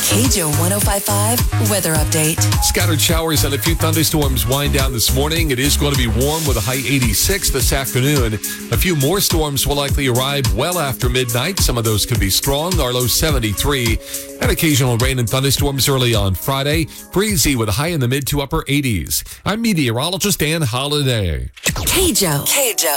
KJO 105.5 weather update. Scattered showers and a few thunderstorms wind down this morning. It is going to be warm with a high 86 this afternoon. A few more storms will likely arrive well after midnight. Some of those could be strong. Our low 73. And occasional rain and thunderstorms early on Friday. Breezy with a high in the mid to upper 80s. I'm meteorologist Dan Holliday. KJO.